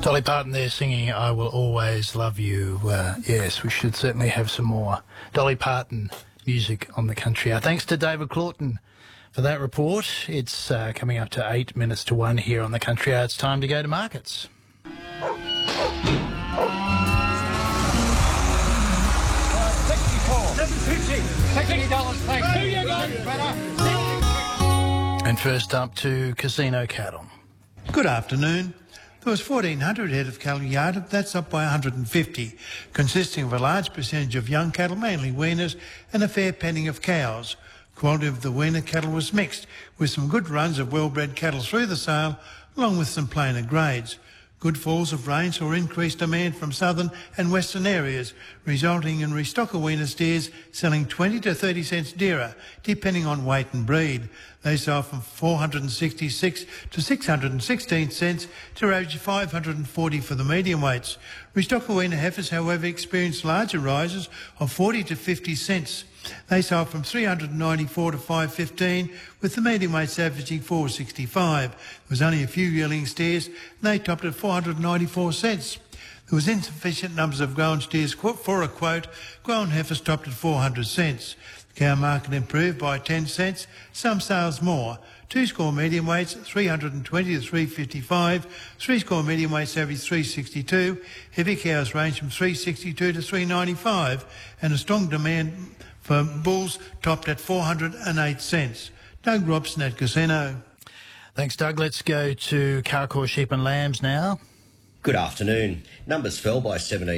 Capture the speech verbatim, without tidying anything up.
Dolly Parton there singing I Will Always Love You. Uh, yes, we should certainly have some more Dolly Parton music on the country hour. Thanks to David Claughton for that report. It's uh, coming up to eight minutes to one here on the country hour. It's time to go to markets. And first up to Casino Cattle. Good afternoon. There was fourteen hundred head of cattle yarded, that's up by one hundred fifty, consisting of a large percentage of young cattle, mainly weaners, and a fair penning of cows. Quality of the weaner cattle was mixed, with some good runs of well-bred cattle through the sale, along with some plainer grades. Good falls of rain saw increased demand from southern and western areas, resulting in restocker weaner steers selling twenty to thirty cents dearer, depending on weight and breed. They sold from four hundred sixty-six to six hundred sixteen cents to average five hundred forty for the medium weights. Restocker weaner heifers, however, experienced larger rises of forty to fifty cents. They sold from three hundred ninety-four to five fifteen, with the medium weights averaging four sixty-five. There was only a few yearling steers, and they topped at four hundred ninety-four cents. There was insufficient numbers of grown steers for a quote. Grown heifers topped at four hundred cents. The cow market improved by ten cents, some sales more. Two-score medium weights, three hundred twenty to three fifty-five. Three-score medium weights average three sixty-two. Heavy cows range from three sixty-two to three ninety-five, and a strong demand for bulls topped at four hundred eight cents. Doug Robson at Casino. Thanks, Doug. Let's go to Carcoar Sheep and Lambs now. Good afternoon. Numbers fell by seventeen